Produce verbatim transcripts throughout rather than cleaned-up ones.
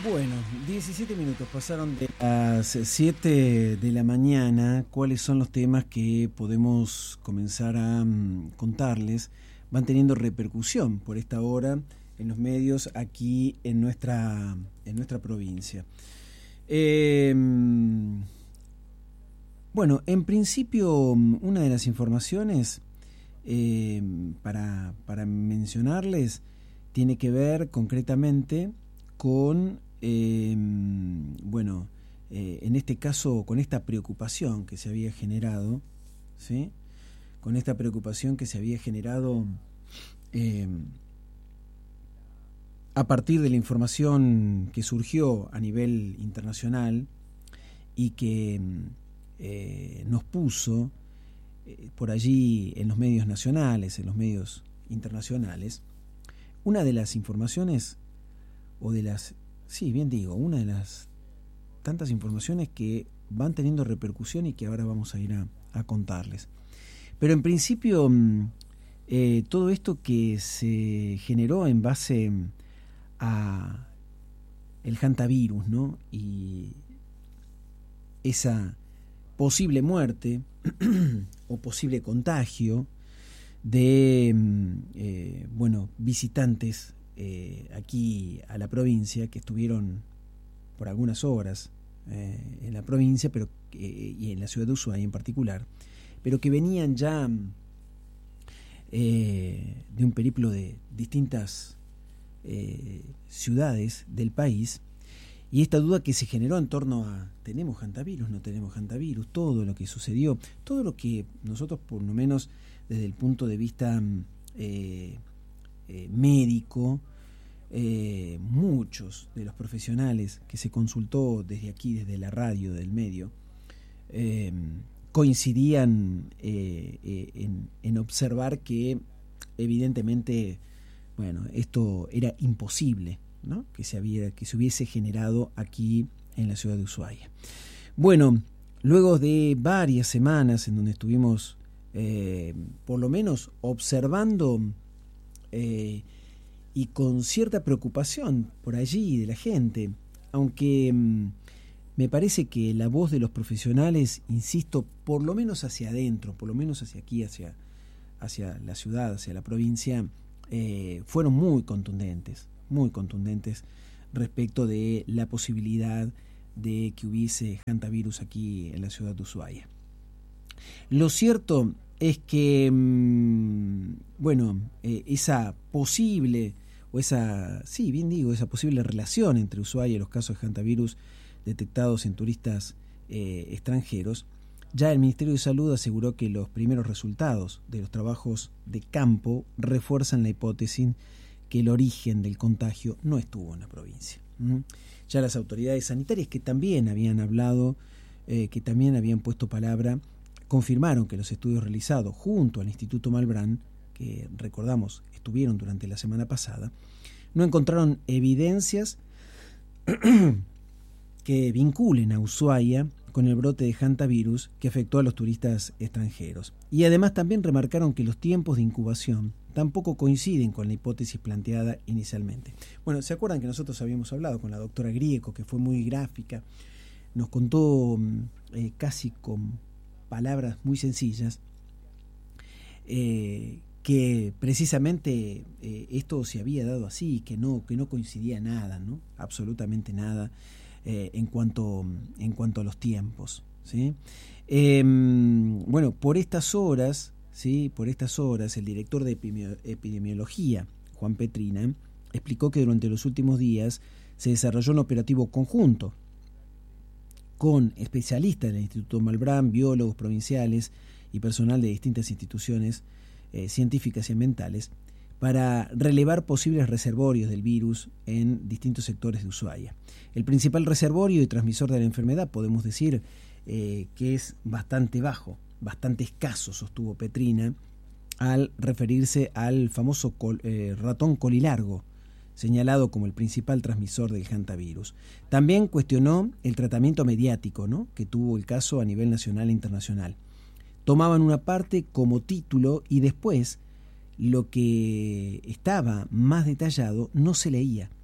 Bueno, diecisiete minutos pasaron de las siete de la mañana. ¿Cuáles son los temas que podemos comenzar a um, contarles? Van teniendo repercusión por esta hora en los medios aquí en nuestra, en nuestra provincia. Eh, bueno, en principio, una de las informaciones eh, para, para mencionarles tiene que ver concretamente con, eh, bueno, eh, en este caso, con esta preocupación que se había generado, ¿sí? Con esta preocupación que se había generado eh, a partir de la información que surgió a nivel internacional y que eh, nos puso eh, por allí en los medios nacionales, en los medios internacionales. Una de las informaciones o de las, sí, bien digo, una de las tantas informaciones que van teniendo repercusión y que ahora vamos a ir a, a contarles. Pero en principio, eh, todo esto que se generó en base a el hantavirus, ¿no? Y esa posible muerte o posible contagio de, eh, bueno, visitantes Eh, aquí a la provincia, que estuvieron por algunas horas eh, en la provincia, pero eh, y en la ciudad de Ushuaia en particular, pero que venían ya eh, de un periplo de distintas eh, ciudades del país, y esta duda que se generó en torno a ¿tenemos hantavirus? ¿No tenemos hantavirus? Todo lo que sucedió, todo lo que nosotros, por lo menos desde el punto de vista eh, Eh, médico, eh, muchos de los profesionales que se consultó desde aquí, desde la radio del medio, eh, coincidían eh, eh, en, en observar que evidentemente, bueno, esto era imposible, ¿no? Que se había, que se hubiese generado aquí en la ciudad de Ushuaia. Bueno, luego de varias semanas en donde estuvimos eh, por lo menos observando Eh, y con cierta preocupación por allí de la gente, aunque mm, me parece que la voz de los profesionales, insisto, por lo menos hacia adentro, por lo menos hacia aquí, hacia, hacia la ciudad, hacia la provincia, eh, fueron muy contundentes, muy contundentes respecto de la posibilidad de que hubiese hantavirus aquí en la ciudad de Ushuaia. Lo cierto es que, bueno, eh, esa posible, o esa, sí, bien digo, esa posible relación entre Ushuaia y los casos de hantavirus detectados en turistas eh, extranjeros, ya el Ministerio de Salud aseguró que los primeros resultados de los trabajos de campo refuerzan la hipótesis que el origen del contagio no estuvo en la provincia. ¿Mm? Ya las autoridades sanitarias, que también habían hablado, eh, que también habían puesto palabra, confirmaron que los estudios realizados junto al Instituto Malbrán, que recordamos estuvieron durante la semana pasada, no encontraron evidencias que vinculen a Ushuaia con el brote de hantavirus que afectó a los turistas extranjeros. Y además también remarcaron que los tiempos de incubación tampoco coinciden con la hipótesis planteada inicialmente. Bueno, ¿se acuerdan que nosotros habíamos hablado con la doctora Grieco, que fue muy gráfica? Nos contó eh, casi con palabras muy sencillas, eh, que precisamente eh, esto se había dado así, que no, que no coincidía nada, ¿no? Absolutamente nada eh, en cuanto, en cuanto a los tiempos, ¿sí? Eh, bueno, por estas horas, ¿sí? Por estas horas, el director de epidemiología, Juan Petrina, explicó que durante los últimos días se desarrolló un operativo conjunto con especialistas del Instituto Malbrán, biólogos provinciales y personal de distintas instituciones eh, científicas y ambientales para relevar posibles reservorios del virus en distintos sectores de Ushuaia. El principal reservorio y transmisor de la enfermedad, podemos decir eh, que es bastante bajo, bastante escaso, sostuvo Petrina, al referirse al famoso col, eh, ratón colilargo, señalado como el principal transmisor del hantavirus. También cuestionó el tratamiento mediático, ¿no?, que tuvo el caso a nivel nacional e internacional. Tomaban una parte como título y después lo que estaba más detallado no se leía.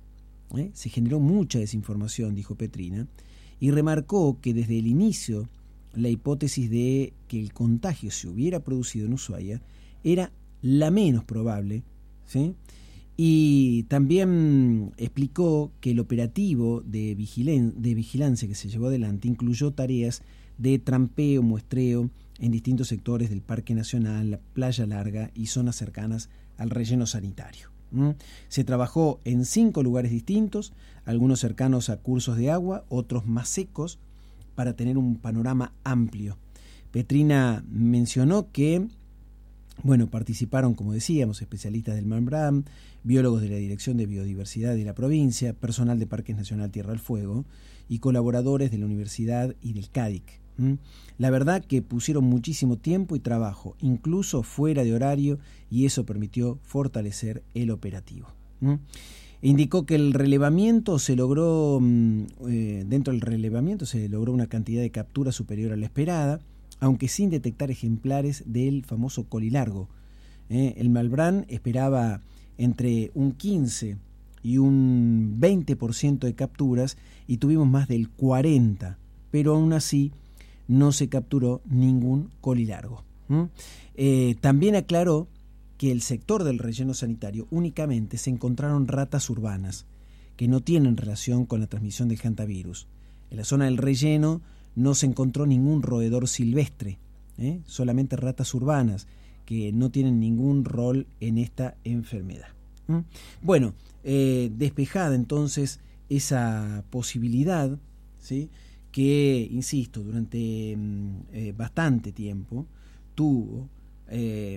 ¿eh? Se generó mucha desinformación, dijo Petrina, y remarcó que desde el inicio la hipótesis de que el contagio se hubiera producido en Ushuaia era la menos probable, ¿sí? Y también explicó que el operativo de, vigilen- de vigilancia que se llevó adelante incluyó tareas de trampeo, muestreo en distintos sectores del Parque Nacional, la Playa Larga y zonas cercanas al relleno sanitario. ¿Mm? Se trabajó en cinco lugares distintos, algunos cercanos a cursos de agua, otros más secos, para tener un panorama amplio. Petrina mencionó que, bueno, participaron, como decíamos, especialistas del MALBRAM, biólogos de la Dirección de Biodiversidad de la provincia, personal de Parques Nacional Tierra del Fuego y colaboradores de la Universidad y del CADIC. ¿Mm? La verdad que pusieron muchísimo tiempo y trabajo, incluso fuera de horario, y eso permitió fortalecer el operativo. ¿Mm? Indicó que el relevamiento se logró, eh, dentro del relevamiento se logró una cantidad de capturas superior a la esperada, aunque sin detectar ejemplares del famoso colilargo. Eh, el MALBRAM esperaba entre un quince y un veinte por ciento de capturas y tuvimos más del cuarenta por ciento, pero aún así no se capturó ningún colilargo. ¿Mm? Eh, también aclaró que el sector del relleno sanitario únicamente se encontraron ratas urbanas, que no tienen relación con la transmisión del hantavirus. En la zona del relleno no se encontró ningún roedor silvestre, ¿eh? solamente ratas urbanas, que no tienen ningún rol en esta enfermedad. ¿Mm? Bueno, eh, despejada entonces esa posibilidad, ¿sí?, que, insisto, durante eh, bastante tiempo tuvo eh,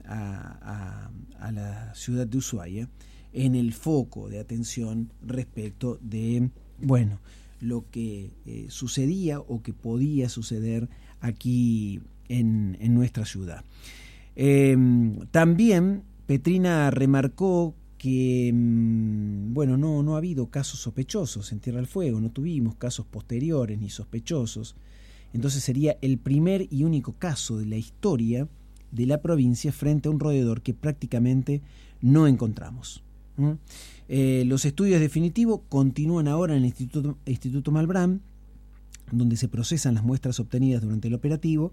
a, a, a la ciudad de Ushuaia en el foco de atención respecto de, bueno, lo que eh, sucedía o que podía suceder aquí en, en nuestra ciudad. Eh, también Petrina remarcó que, bueno, no, no ha habido casos sospechosos en Tierra del Fuego, no tuvimos casos posteriores ni sospechosos, entonces sería el primer y único caso de la historia de la provincia frente a un roedor que prácticamente no encontramos. ¿Mm? Eh, los estudios definitivos continúan ahora en el Instituto, Instituto MALBRAM, donde se procesan las muestras obtenidas durante el operativo.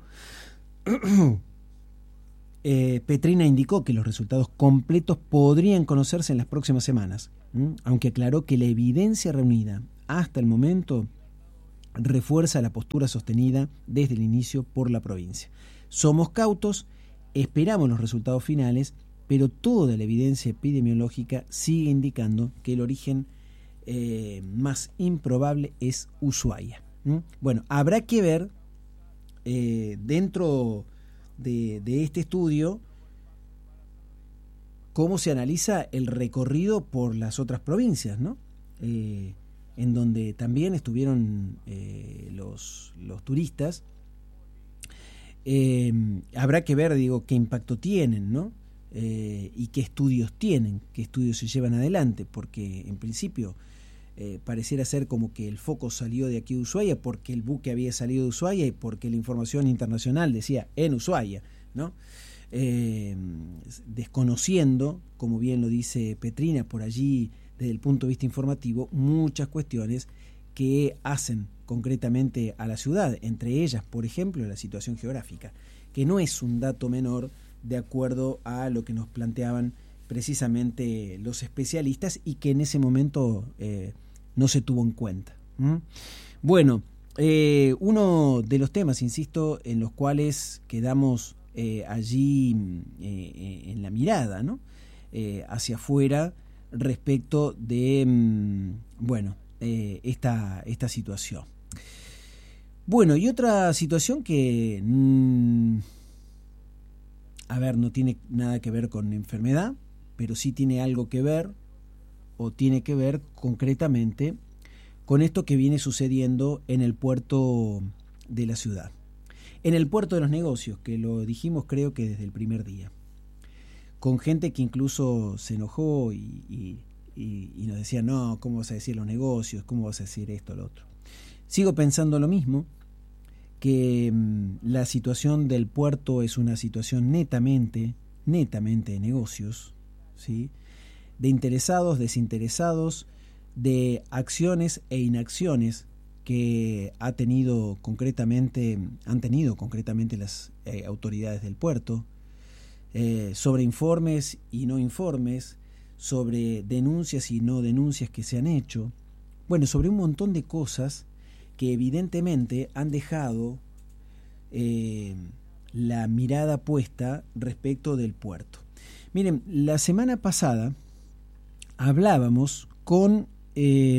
Eh, Petrina indicó que los resultados completos podrían conocerse en las próximas semanas, ¿m? aunque aclaró que la evidencia reunida hasta el momento refuerza la postura sostenida desde el inicio por la provincia. Somos cautos, esperamos los resultados finales, pero toda la evidencia epidemiológica sigue indicando que el origen eh, más improbable es Ushuaia. ¿m? Bueno, habrá que ver eh, dentro De, de este estudio cómo se analiza el recorrido por las otras provincias, ¿no? Eh, en donde también estuvieron eh, los, los turistas. Eh, habrá que ver, digo, qué impacto tienen, ¿no? Eh, y qué estudios tienen, qué estudios se llevan adelante, porque en principio eh, pareciera ser como que el foco salió de aquí de Ushuaia porque el buque había salido de Ushuaia y porque la información internacional decía en Ushuaia, ¿no? Eh, desconociendo, como bien lo dice Petrina por allí desde el punto de vista informativo, muchas cuestiones que hacen concretamente a la ciudad, entre ellas, por ejemplo, la situación geográfica, que no es un dato menor de acuerdo a lo que nos planteaban precisamente los especialistas y que en ese momento eh, no se tuvo en cuenta. ¿Mm? Bueno, eh, uno de los temas, insisto, en los cuales quedamos eh, allí eh, en la mirada, ¿no? eh, hacia afuera respecto de, mm, bueno, eh, esta, esta situación. Bueno, y otra situación que, mm, a ver, no tiene nada que ver con enfermedad, pero sí tiene algo que ver, o tiene que ver concretamente con esto que viene sucediendo en el puerto de la ciudad. En el puerto de los negocios, que lo dijimos creo que desde el primer día, con gente que incluso se enojó y, y, y, y nos decía, no, ¿cómo vas a decir los negocios? ¿Cómo vas a decir esto o lo otro? Sigo pensando lo mismo, que mmm, la situación del puerto es una situación netamente, netamente de negocios, ¿sí? De interesados, desinteresados, de acciones e inacciones que ha tenido concretamente, han tenido concretamente las eh, autoridades del puerto, eh, sobre informes y no informes, sobre denuncias y no denuncias que se han hecho, bueno, sobre un montón de cosas que evidentemente han dejado eh, la mirada puesta respecto del puerto. Miren, la semana pasada hablábamos con, eh,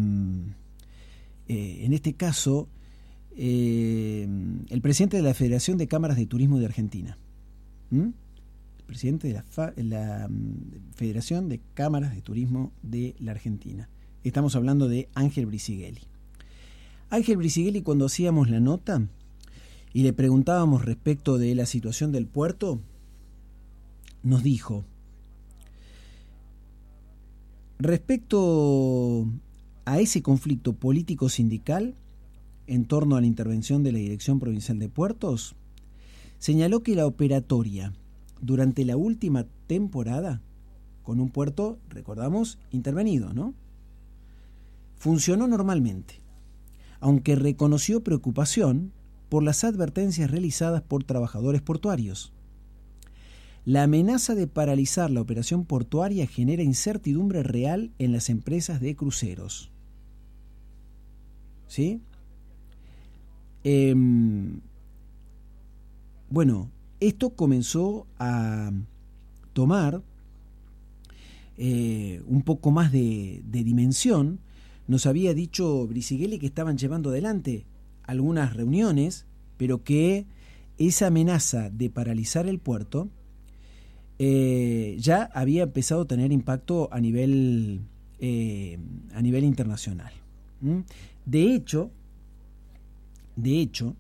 eh, en este caso, eh, el presidente de la Federación de Cámaras de Turismo de Argentina. ¿Mm? El presidente de la, Fa- la Federación de Cámaras de Turismo de la Argentina. Estamos hablando de Ángel Bricigheli. Ángel Bricigheli, cuando hacíamos la nota y le preguntábamos respecto de la situación del puerto, nos dijo: respecto a ese conflicto político-sindical en torno a la intervención de la Dirección Provincial de Puertos, señaló que la operatoria durante la última temporada, con un puerto, recordamos, intervenido, ¿no?, funcionó normalmente, aunque reconoció preocupación por las advertencias realizadas por trabajadores portuarios. La amenaza de paralizar la operación portuaria genera incertidumbre real en las empresas de cruceros. ¿Sí? Eh, bueno, esto comenzó a tomar eh, un poco más de, de dimensión. Nos había dicho Bricigheli que estaban llevando adelante algunas reuniones, pero que esa amenaza de paralizar el puerto eh, ya había empezado a tener impacto a nivel, eh, a nivel internacional. ¿Mm? De hecho, de hecho,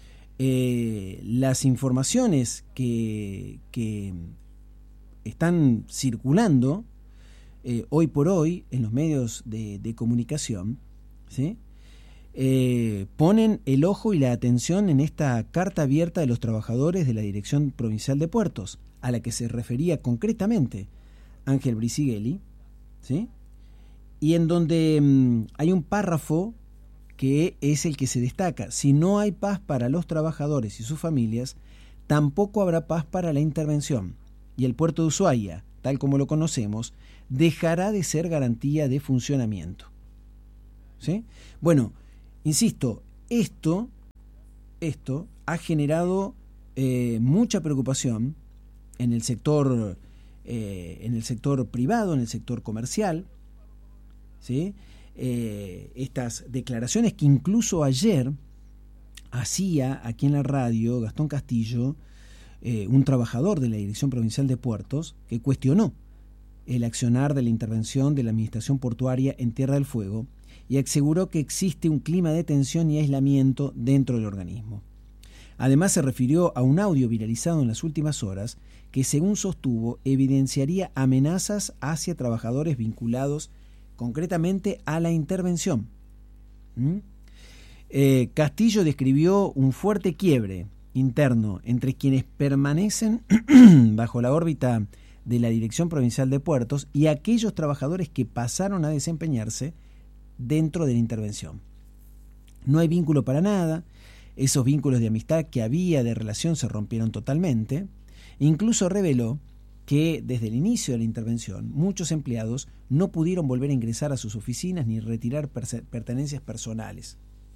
eh, las informaciones que, que están circulando eh, hoy por hoy en los medios de, de comunicación, ¿sí?, Eh, ponen el ojo y la atención en esta carta abierta de los trabajadores de la Dirección Provincial de Puertos, a la que se refería concretamente Ángel Bricigheli, ¿sí?, y en donde mmm, hay un párrafo que es el que se destaca: si no hay paz para los trabajadores y sus familias, tampoco habrá paz para la intervención, y el puerto de Ushuaia, tal como lo conocemos, dejará de ser garantía de funcionamiento. ¿Sí? Bueno, insisto, esto, esto ha generado eh, mucha preocupación en el sector, eh, en el sector privado, en el sector comercial, ¿sí? Eh, estas declaraciones que incluso ayer hacía aquí en la radio Gastón Castillo, eh, un trabajador de la Dirección Provincial de Puertos, que cuestionó el accionar de la intervención de la Administración Portuaria en Tierra del Fuego y aseguró que existe un clima de tensión y aislamiento dentro del organismo. Además, se refirió a un audio viralizado en las últimas horas que, según sostuvo, evidenciaría amenazas hacia trabajadores vinculados concretamente a la intervención. ¿Mm? Eh, Castillo describió un fuerte quiebre interno entre quienes permanecen bajo la órbita de la Dirección Provincial de Puertos y aquellos trabajadores que pasaron a desempeñarse dentro de la intervención. No hay vínculo para nada, esos vínculos de amistad que había de relación se rompieron totalmente. Incluso reveló que desde el inicio de la intervención muchos empleados no pudieron volver a ingresar a sus oficinas ni retirar pertenencias personales.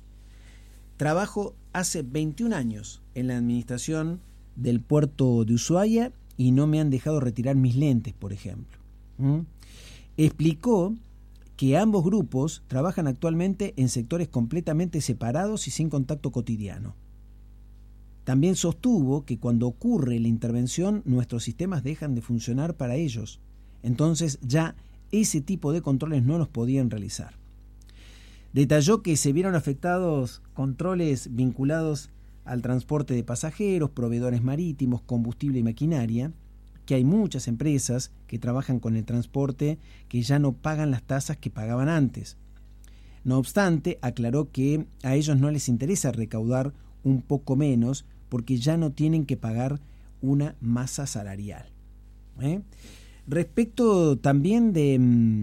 Trabajo hace veintiún años en la administración del puerto de Ushuaia y no me han dejado retirar mis lentes, por ejemplo. ¿Mm? Explicó que ambos grupos trabajan actualmente en sectores completamente separados y sin contacto cotidiano. También sostuvo que cuando ocurre la intervención, nuestros sistemas dejan de funcionar para ellos. Entonces ya ese tipo de controles no los podían realizar. Detalló que se vieron afectados controles vinculados al transporte de pasajeros, proveedores marítimos, combustible y maquinaria, que hay muchas empresas que trabajan con el transporte que ya no pagan las tasas que pagaban antes. No obstante, aclaró que a ellos no les interesa recaudar un poco menos porque ya no tienen que pagar una masa salarial. ¿Eh? Respecto también de mmm,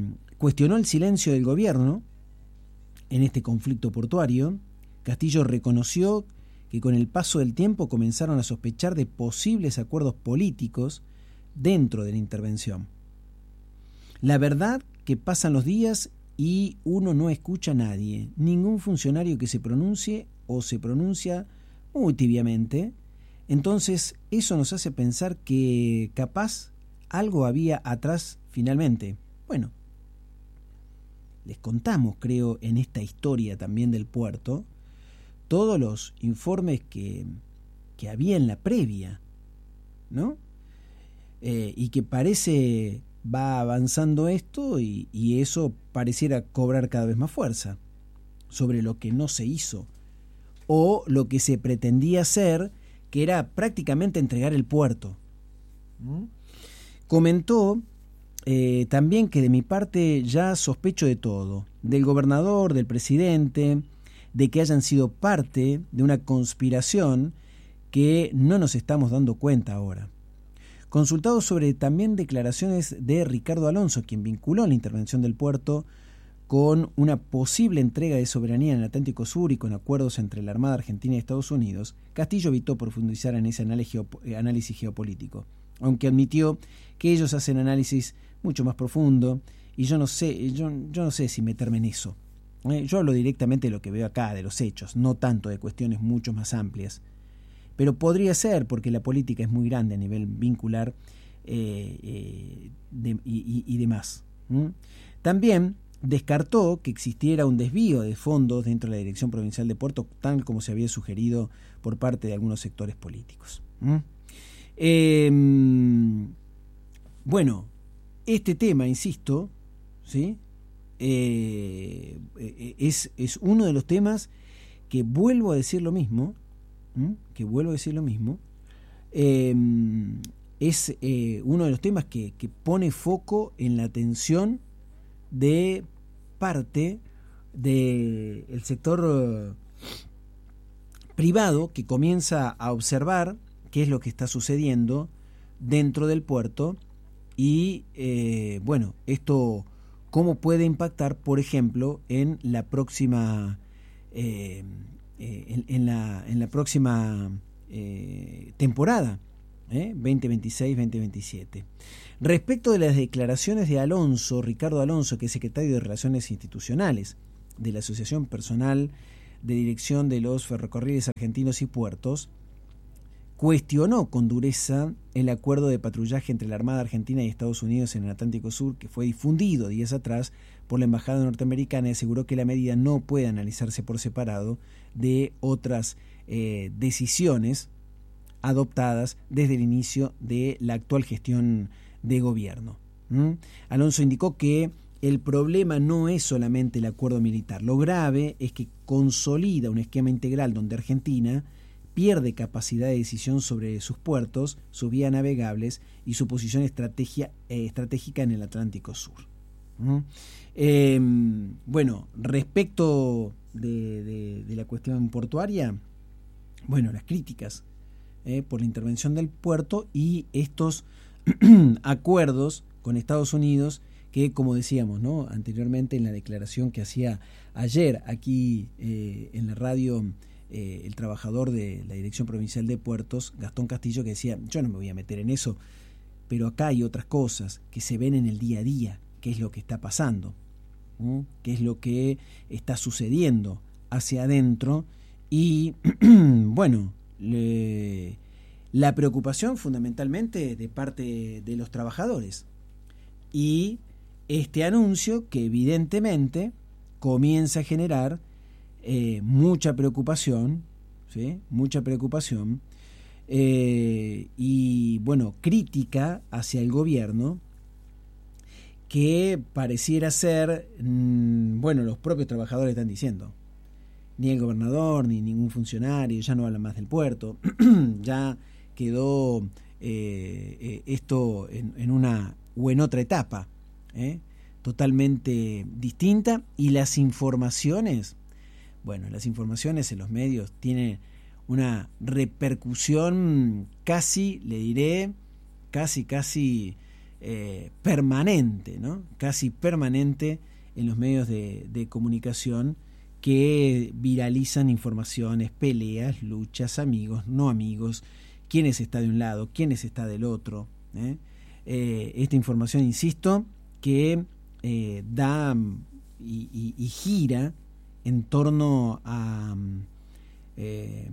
cuestionó el silencio del gobierno en este conflicto portuario. Castillo reconoció que con el paso del tiempo comenzaron a sospechar de posibles acuerdos políticos dentro de la intervención. La verdad que pasan los días y uno no escucha a nadie, ningún funcionario que se pronuncie o se pronuncia muy tibiamente. Entonces eso nos hace pensar que capaz algo había atrás finalmente. Bueno, les contamos, creo, en esta historia también del puerto, todos los informes que, que había en la previa, ¿no? Eh, y que parece va avanzando esto y, y eso pareciera cobrar cada vez más fuerza sobre lo que no se hizo o lo que se pretendía hacer, que era prácticamente entregar el puerto. ¿Mm? Comentó eh, también que de mi parte ya sospecho de todo, del gobernador, del presidente, de que hayan sido parte de una conspiración que no nos estamos dando cuenta ahora. Consultado sobre también declaraciones de Ricardo Alonso, quien vinculó la intervención del puerto con una posible entrega de soberanía en el Atlántico Sur y con acuerdos entre la Armada Argentina y Estados Unidos, Castillo evitó profundizar en ese análisis geopolítico, aunque admitió que ellos hacen análisis mucho más profundo y yo no sé, yo, yo no sé si meterme en eso. ¿eh? Yo hablo directamente de lo que veo acá, de los hechos, no tanto de cuestiones mucho más amplias. Pero podría ser, porque la política es muy grande a nivel vincular eh, eh, de, y, y demás. ¿Mm? También descartó que existiera un desvío de fondos dentro de la Dirección Provincial de Puertos, tal como se había sugerido por parte de algunos sectores políticos. ¿Mm? Eh, bueno, este tema, insisto, ¿sí? eh, es, es uno de los temas que vuelvo a decir lo mismo, ¿Mm? que vuelvo a decir lo mismo, eh, es eh, uno de los temas que, que pone foco en la atención de parte del sector privado que comienza a observar qué es lo que está sucediendo dentro del puerto y, eh, bueno, esto cómo puede impactar, por ejemplo, en la próxima... Eh, En, en, la, en la próxima eh, temporada eh, veinte veintiséis veinte veintisiete. Respecto de las declaraciones de Alonso, Ricardo Alonso, que es secretario de Relaciones Institucionales de la Asociación Personal de Dirección de los Ferrocarriles Argentinos y Puertos, cuestionó con dureza el acuerdo de patrullaje entre la Armada Argentina y Estados Unidos en el Atlántico Sur, que fue difundido días atrás por la Embajada Norteamericana, y aseguró que la medida no puede analizarse por separado de otras eh, decisiones adoptadas desde el inicio de la actual gestión de gobierno. ¿Mm? Alonso indicó que el problema no es solamente el acuerdo militar, lo grave es que consolida un esquema integral donde Argentina pierde capacidad de decisión sobre sus puertos, sus vías navegables y su posición estrategia, eh, estratégica en el Atlántico Sur. ¿Mm? Eh, bueno, respecto de, de, de la cuestión portuaria, bueno, las críticas eh, por la intervención del puerto y estos acuerdos con Estados Unidos que, como decíamos, ¿no?, anteriormente en la declaración que hacía ayer aquí eh, en la radio eh, el trabajador de la Dirección Provincial de Puertos, Gastón Castillo, que decía, yo no me voy a meter en eso, pero acá hay otras cosas que se ven en el día a día, qué es lo que está pasando, ¿no?, qué es lo que está sucediendo hacia adentro y, bueno, le, la preocupación fundamentalmente de parte de los trabajadores y este anuncio que evidentemente comienza a generar eh, mucha preocupación, ¿sí? Mucha preocupación eh, y, bueno, crítica hacia el gobierno que pareciera ser, mmm, bueno, los propios trabajadores están diciendo, ni el gobernador ni ningún funcionario ya no habla más del puerto, ya quedó eh, eh, esto en, en una o en otra etapa ¿eh? totalmente distinta, y las informaciones, bueno, las informaciones en los medios tienen una repercusión casi, le diré, casi, casi eh, permanente, ¿no? Casi permanente en los medios de, de comunicación, que viralizan informaciones, peleas, luchas, amigos, no amigos, quiénes está de un lado, quiénes está del otro. ¿eh? Eh, esta información, insisto, que eh, da y, y, y gira en torno a eh,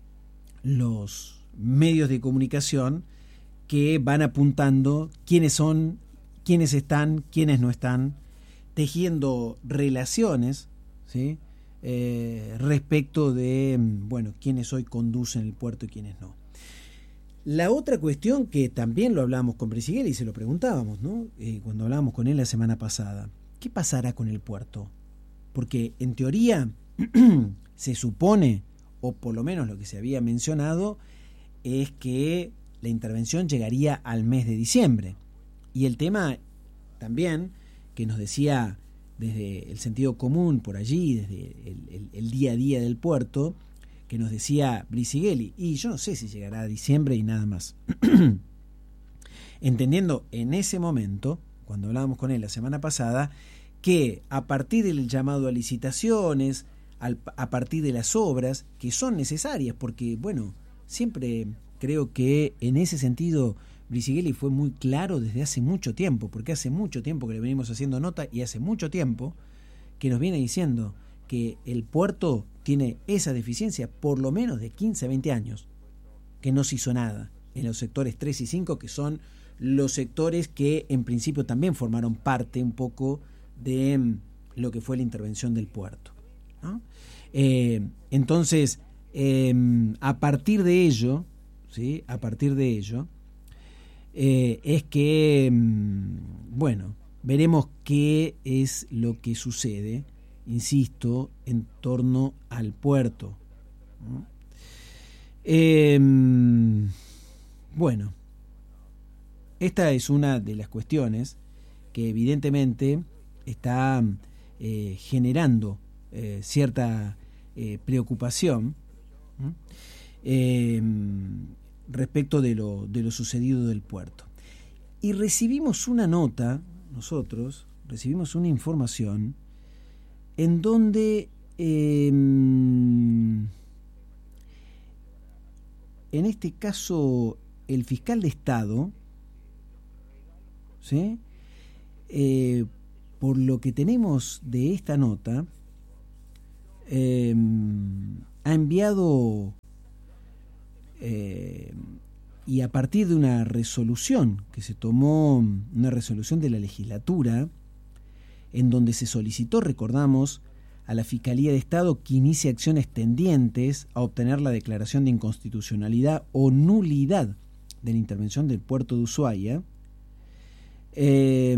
los medios de comunicación, que van apuntando quiénes son, quiénes están, quiénes no están, tejiendo relaciones, ¿sí? Eh, respecto de, bueno, quiénes hoy conducen el puerto y quiénes no. La otra cuestión, que también lo hablamos con Brisighella y se lo preguntábamos, ¿no? Eh, cuando hablábamos con él la semana pasada, ¿qué pasará con el puerto? Porque en teoría se supone, o por lo menos lo que se había mencionado, es que la intervención llegaría al mes de diciembre. Y el tema también, que nos decía desde el sentido común por allí, desde el, el, el día a día del puerto, que nos decía Brisighella, y yo no sé si llegará a diciembre y nada más. Entendiendo en ese momento, cuando hablábamos con él la semana pasada, que a partir del llamado a licitaciones, al, a partir de las obras que son necesarias, porque, bueno, siempre creo que en ese sentido Brisighella fue muy claro desde hace mucho tiempo, porque hace mucho tiempo que le venimos haciendo nota, y hace mucho tiempo que nos viene diciendo que el puerto tiene esa deficiencia por lo menos de quince a veinte años, que no se hizo nada en los sectores tres y cinco, que son los sectores que en principio también formaron parte un poco de mm, lo que fue la intervención del puerto, ¿no? Eh, entonces, eh, a partir de ello, ¿sí? A partir de ello, eh, es que, mm, bueno, veremos qué es lo que sucede, insisto, en torno al puerto, ¿no? Eh, bueno, esta es una de las cuestiones que evidentemente está eh, generando eh, cierta eh, preocupación, ¿no? eh, respecto de lo, de lo sucedido del puerto. Y recibimos una nota, nosotros recibimos una información en donde eh, en este caso el fiscal de Estado, ¿sí? Eh, por lo que tenemos de esta nota, eh, ha enviado eh, y a partir de una resolución que se tomó, una resolución de la legislatura, en donde se solicitó, recordamos, a la Fiscalía de Estado que inicie acciones tendientes a obtener la declaración de inconstitucionalidad o nulidad de la intervención del puerto de Ushuaia, eh,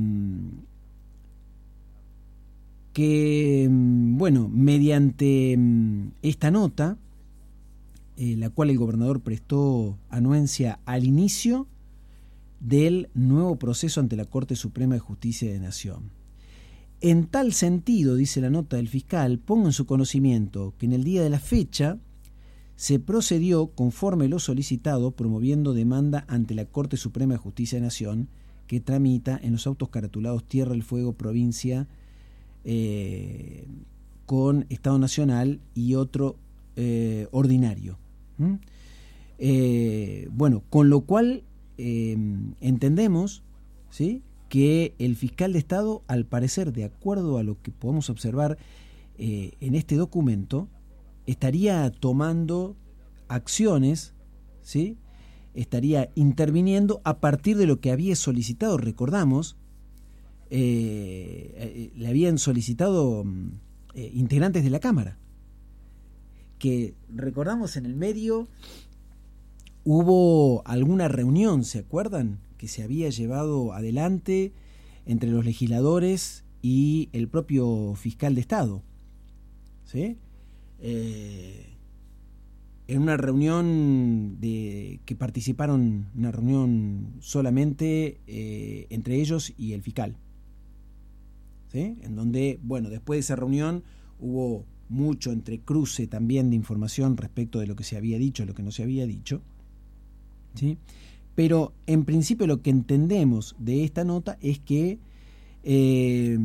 que, bueno, mediante esta nota, eh, la cual el gobernador prestó anuencia al inicio del nuevo proceso ante la Corte Suprema de Justicia de Nación. En tal sentido, dice la nota del fiscal, pongo en su conocimiento que en el día de la fecha se procedió conforme lo solicitado, promoviendo demanda ante la Corte Suprema de Justicia de Nación, que tramita en los autos caratulados Tierra del Fuego, provincia, eh, con Estado Nacional y otro eh, ordinario. ¿Mm? Eh, bueno, con lo cual eh, entendemos, ¿sí?, que el fiscal de Estado, al parecer, de acuerdo a lo que podemos observar eh, en este documento, estaría tomando acciones, ¿sí?, estaría interviniendo a partir de lo que había solicitado. Recordamos, eh, eh, le habían solicitado eh, integrantes de la Cámara, que recordamos en el medio hubo alguna reunión, ¿se acuerdan?, que se había llevado adelante entre los legisladores y el propio fiscal de Estado, ¿sí? Eh, en una reunión de que participaron, una reunión solamente eh, entre ellos y el fiscal, ¿sí? En donde, bueno, después de esa reunión hubo mucho entrecruce también de información respecto de lo que se había dicho, lo que no se había dicho, ¿sí? Pero en principio lo que entendemos de esta nota es que eh,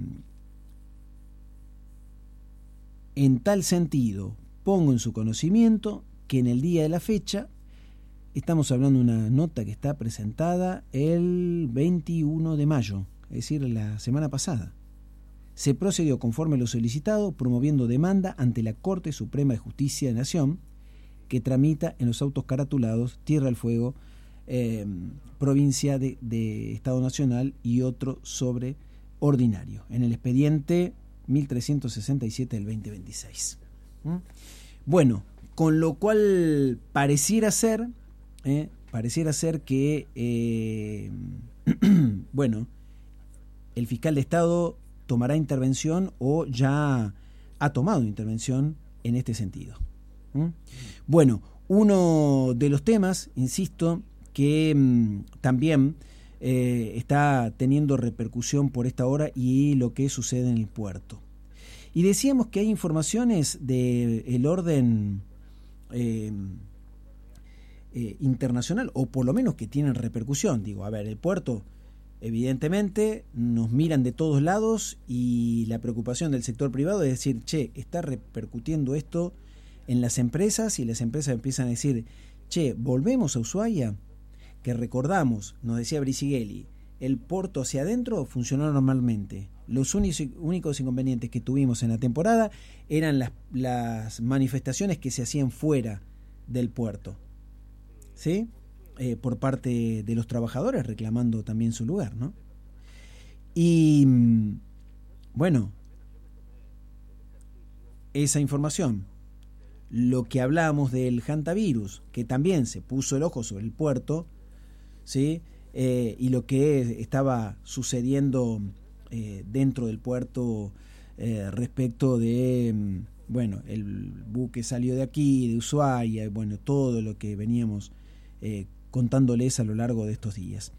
en tal sentido pongo en su conocimiento que en el día de la fecha, estamos hablando de una nota que está presentada el veintiuno de mayo, es decir, la semana pasada. Se procedió conforme a lo solicitado, promoviendo demanda ante la Corte Suprema de Justicia de Nación, que tramita en los autos caratulados Tierra del Fuego, eh, provincia de, de Estado Nacional y otro sobre ordinario, en el expediente mil trescientos sesenta y siete del veinte veintiséis. ¿Mm? Bueno, con lo cual pareciera ser, eh, pareciera ser que, eh, bueno, el fiscal de Estado tomará intervención o ya ha tomado intervención en este sentido. ¿Mm? Bueno, uno de los temas, insisto, que mmm, también eh, está teniendo repercusión por esta hora y lo que sucede en el puerto. Y decíamos que hay informaciones del orden eh, eh, internacional, o por lo menos que tienen repercusión. Digo, a ver, el puerto, evidentemente, nos miran de todos lados y la preocupación del sector privado es decir, che, está repercutiendo esto en las empresas y las empresas empiezan a decir, che, volvemos a Ushuaia, que recordamos, nos decía Brisighelli, el puerto hacia adentro funcionó normalmente. Los únicos inconvenientes que tuvimos en la temporada eran las, las manifestaciones que se hacían fuera del puerto, ¿sí? Eh, por parte de los trabajadores reclamando también su lugar, ¿no? Y bueno, esa información, lo que hablábamos del hantavirus, que también se puso el ojo sobre el puerto, ¿sí? Eh, y lo que estaba sucediendo eh, dentro del puerto eh, respecto de, bueno, el buque salió de aquí, de Ushuaia, y bueno, todo lo que veníamos eh, contándoles a lo largo de estos días.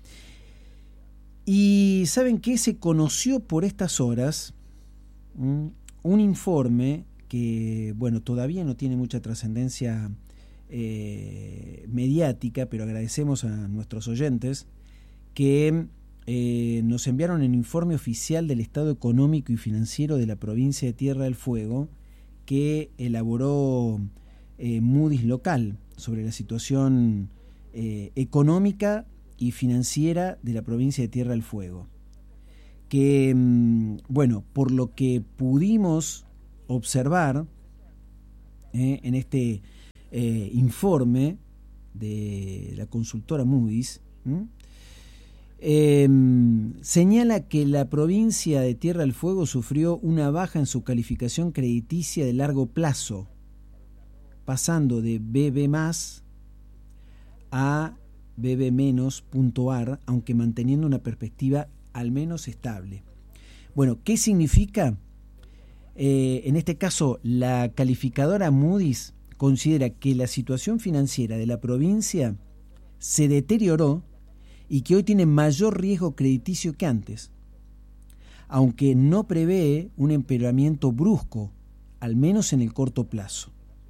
Y ¿saben qué? Se conoció por estas horas ¿m? un informe que, bueno, todavía no tiene mucha trascendencia eh, mediática, pero agradecemos a nuestros oyentes que eh, nos enviaron el informe oficial del estado económico y financiero de la provincia de Tierra del Fuego que elaboró eh, Moody's local sobre la situación eh, económica y financiera de la provincia de Tierra del Fuego, que, bueno, por lo que pudimos observar eh, en este eh, informe de la consultora Moody's, ¿m? Eh, señala que la provincia de Tierra del Fuego sufrió una baja en su calificación crediticia de largo plazo, pasando de B B más a B B menos punto A R, aunque manteniendo una perspectiva al menos estable. Bueno, ¿qué significa? Eh, en este caso, la calificadora Moody's considera que la situación financiera de la provincia se deterioró y que hoy tiene mayor riesgo crediticio que antes, aunque no prevé un empeoramiento brusco, al menos en el corto plazo.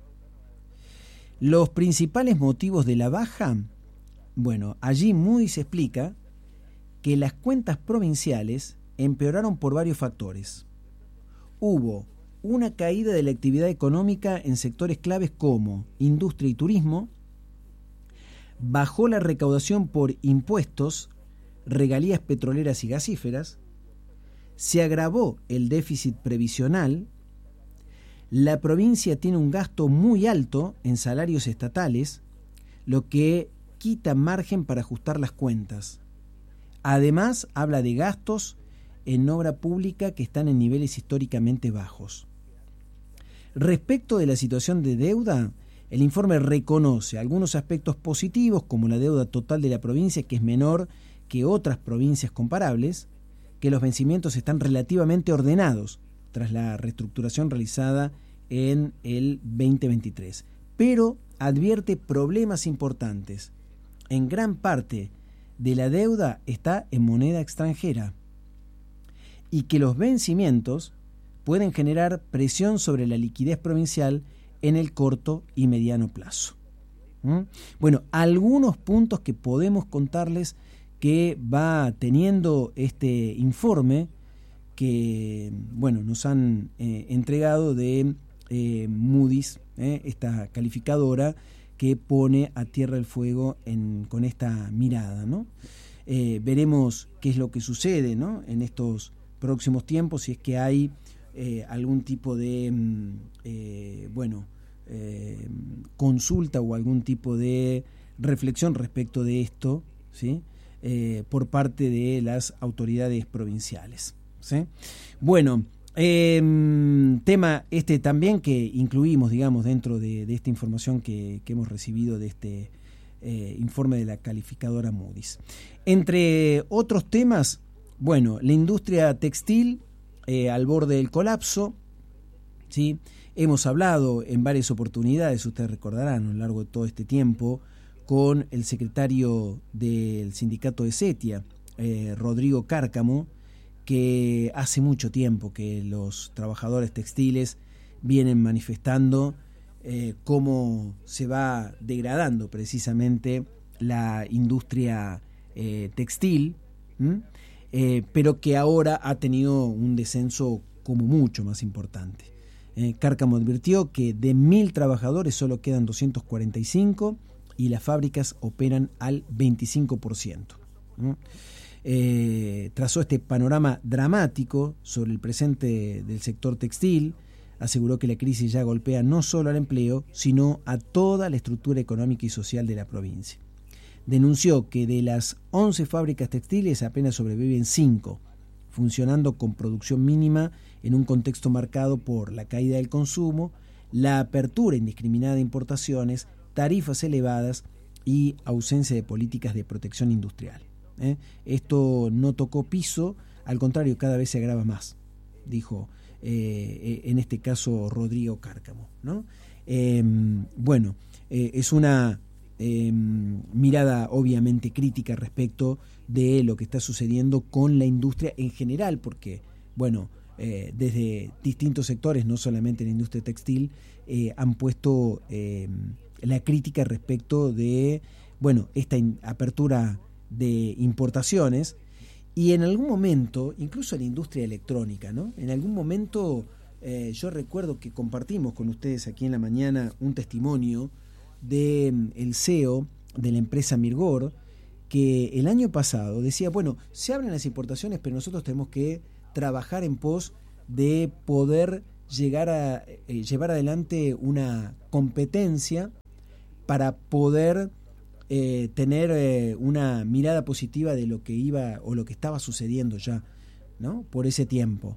Los principales motivos de la baja, bueno, allí Moody's explica que las cuentas provinciales empeoraron por varios factores. Hubo una caída de la actividad económica en sectores claves como industria y turismo, bajó la recaudación por impuestos, regalías petroleras y gasíferas, se agravó el déficit previsional, la provincia tiene un gasto muy alto en salarios estatales, lo que quita margen para ajustar las cuentas. Además, habla de gastos en obra pública que están en niveles históricamente bajos. Respecto de la situación de deuda, el informe reconoce algunos aspectos positivos, como la deuda total de la provincia, que es menor que otras provincias comparables, que los vencimientos están relativamente ordenados tras la reestructuración realizada en el veinte veintitrés, pero advierte problemas importantes. En gran parte de la deuda está en moneda extranjera y que los vencimientos pueden generar presión sobre la liquidez provincial en el corto y mediano plazo. ¿Mm? Bueno, algunos puntos que podemos contarles que va teniendo este informe que, bueno, nos han eh, entregado de eh, Moody's, eh, esta calificadora que pone a Tierra del Fuego en, con esta mirada, ¿no? Eh, veremos qué es lo que sucede, ¿no?, en estos próximos tiempos, si es que hay eh, algún tipo de, eh, bueno, eh, consulta o algún tipo de reflexión respecto de esto, ¿sí?, eh, por parte de las autoridades provinciales, ¿sí? Bueno, eh, tema este también que incluimos, digamos, dentro de, de esta información que, que hemos recibido de este eh, informe de la calificadora Moody's. Entre otros temas, bueno, la industria textil eh, al borde del colapso, ¿sí? Hemos hablado en varias oportunidades, ustedes recordarán, a lo largo de todo este tiempo, con el secretario del sindicato de Setia, eh, Rodrigo Cárcamo, que hace mucho tiempo que los trabajadores textiles vienen manifestando eh, cómo se va degradando precisamente la industria eh, textil, eh, pero que ahora ha tenido un descenso como mucho más importante. Eh, Cárcamo advirtió que de mil trabajadores solo quedan doscientos cuarenta y cinco y las fábricas operan al veinticinco por ciento. ¿no? Eh, trazó este panorama dramático sobre el presente del sector textil, aseguró que la crisis ya golpea no solo al empleo, sino a toda la estructura económica y social de la provincia. Denunció que de las once fábricas textiles apenas sobreviven cinco, funcionando con producción mínima en un contexto marcado por la caída del consumo, la apertura indiscriminada de importaciones, tarifas elevadas y ausencia de políticas de protección industrial. ¿Eh? Esto no tocó piso, al contrario, cada vez se agrava más, dijo eh, en este caso Rodrigo Cárcamo, ¿no? Eh, bueno, eh, es una eh, mirada obviamente crítica respecto de lo que está sucediendo con la industria en general, porque, bueno, eh, desde distintos sectores, no solamente en la industria textil, eh, han puesto eh, la crítica respecto de, bueno, esta in- apertura de importaciones y en algún momento, incluso en la industria electrónica, ¿no? En algún momento eh, yo recuerdo que compartimos con ustedes aquí en la mañana un testimonio del de, C E O de la empresa Mirgor, que el año pasado decía, bueno, se abren las importaciones, pero nosotros tenemos que trabajar en pos de poder llegar a eh, llevar adelante una competencia para poder Eh, tener eh, una mirada positiva de lo que iba o lo que estaba sucediendo ya, ¿no?, por ese tiempo.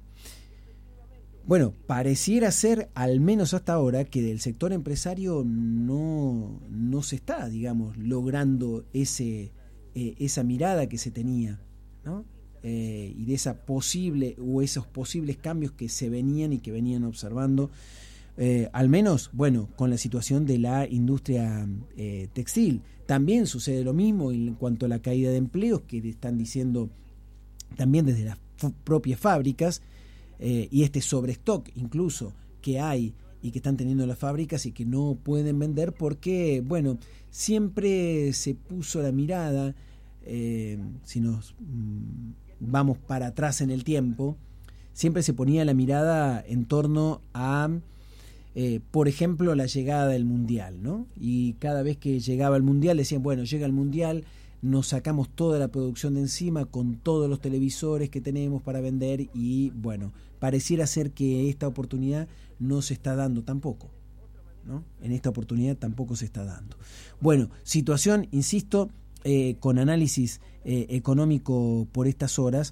Bueno, pareciera ser, al menos hasta ahora, que del sector empresario no, no se está, digamos, logrando ese, eh, esa mirada que se tenía, ¿no? Eh, y de esa posible o esos posibles cambios que se venían y que venían observando. Eh, al menos, bueno, con la situación de la industria eh, textil. También sucede lo mismo en cuanto a la caída de empleos, que están diciendo también desde las f- propias fábricas, eh, y este sobrestock incluso que hay y que están teniendo las fábricas y que no pueden vender porque, bueno, siempre se puso la mirada, eh, si nos mm, vamos para atrás en el tiempo, siempre se ponía la mirada en torno a Eh, por ejemplo, la llegada del Mundial, ¿no? Y cada vez que llegaba el Mundial decían, bueno, llega el Mundial, nos sacamos toda la producción de encima con todos los televisores que tenemos para vender y, bueno, pareciera ser que esta oportunidad no se está dando tampoco, ¿no? En esta oportunidad tampoco se está dando. Bueno, situación, insisto, eh, con análisis eh, económico por estas horas,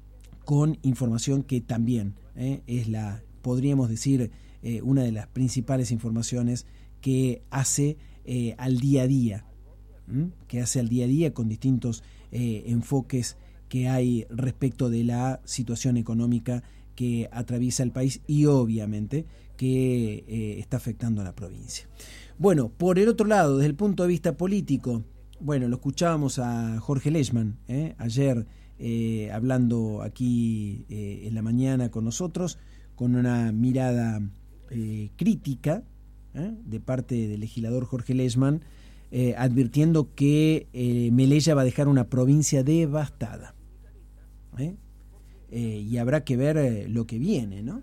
con información que también eh, es la, podríamos decir, Eh, una de las principales informaciones que hace eh, al día a día, ¿m? que hace al día a día con distintos eh, enfoques que hay respecto de la situación económica que atraviesa el país y obviamente que eh, está afectando a la provincia. Bueno, por el otro lado, desde el punto de vista político, bueno, lo escuchábamos a Jorge Lechmann eh, ayer eh, hablando aquí eh, en la mañana con nosotros, con una mirada Eh, crítica eh, de parte del legislador Jorge Lechmann eh, advirtiendo que eh, Melella va a dejar una provincia devastada. ¿Eh? Eh, y habrá que ver eh, lo que viene, ¿no?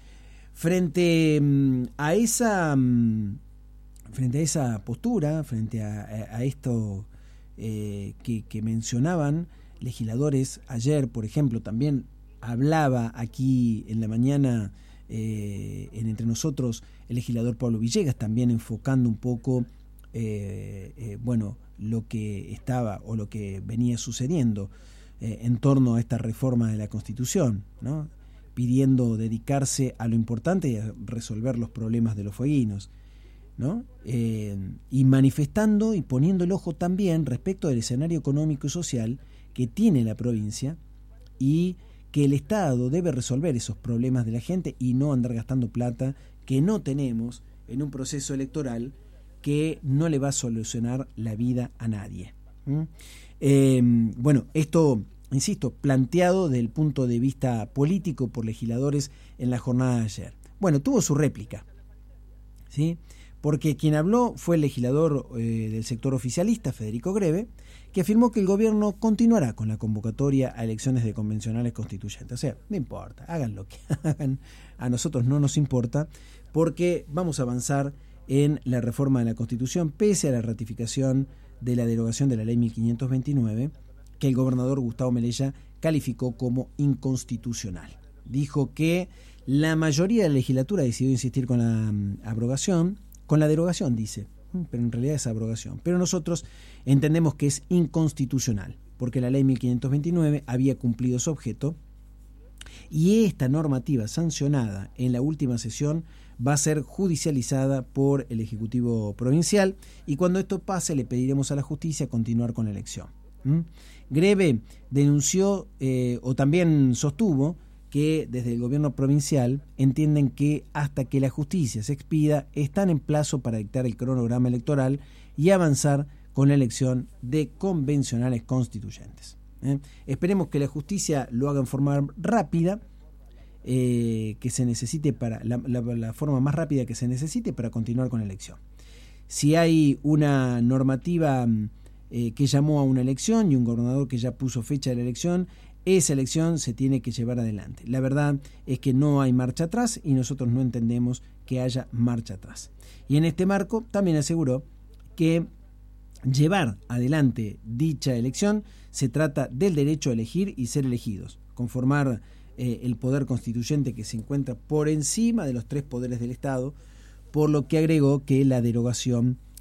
Frente mm, a esa mm, frente a esa postura, frente a, a, a esto eh, que, que mencionaban legisladores ayer, por ejemplo, también hablaba aquí en la mañana eh, en Entre Nosotros el legislador Pablo Villegas, también enfocando un poco eh, eh, bueno, lo que estaba o lo que venía sucediendo eh, en torno a esta reforma de la Constitución, ¿no? Pidiendo dedicarse a lo importante y a resolver los problemas de los fueguinos, ¿no? Eh, y manifestando y poniendo el ojo también respecto del escenario económico y social que tiene la provincia y que el Estado debe resolver esos problemas de la gente y no andar gastando plata que no tenemos en un proceso electoral que no le va a solucionar la vida a nadie. ¿Mm? Eh, bueno, esto, insisto, planteado desde el punto de vista político por legisladores en la jornada de ayer. Bueno, tuvo su réplica, ¿sí? Porque quien habló fue el legislador eh, del sector oficialista, Federico Greve, que afirmó que el gobierno continuará con la convocatoria a elecciones de convencionales constituyentes. O sea, no importa, hagan lo que hagan, a nosotros no nos importa, porque vamos a avanzar en la reforma de la Constitución, pese a la ratificación de la derogación de la ley mil quinientos veintinueve, que el gobernador Gustavo Melella calificó como inconstitucional. Dijo que la mayoría de la legislatura decidió insistir con la um, abrogación, con la derogación, dice, pero en realidad es abrogación. Pero nosotros entendemos que es inconstitucional, porque la ley mil quinientos veintinueve había cumplido su objeto y esta normativa sancionada en la última sesión va a ser judicializada por el Ejecutivo Provincial y cuando esto pase le pediremos a la justicia continuar con la elección. ¿Mm? Greve denunció eh, o también sostuvo que desde el gobierno provincial entienden que hasta que la justicia se expida están en plazo para dictar el cronograma electoral y avanzar con la elección de convencionales constituyentes. ¿Eh? Esperemos que la justicia lo haga en forma rápida, eh, que se necesite para la, la, la forma más rápida que se necesite para continuar con la elección. Si hay una normativa eh, que llamó a una elección y un gobernador que ya puso fecha de la elección, esa elección se tiene que llevar adelante. La verdad es que no hay marcha atrás y nosotros no entendemos que haya marcha atrás. Y en este marco también aseguró que llevar adelante dicha elección se trata del derecho a elegir y ser elegidos, conformar eh, el poder constituyente que se encuentra por encima de los tres poderes del Estado, por lo que agregó que la derogación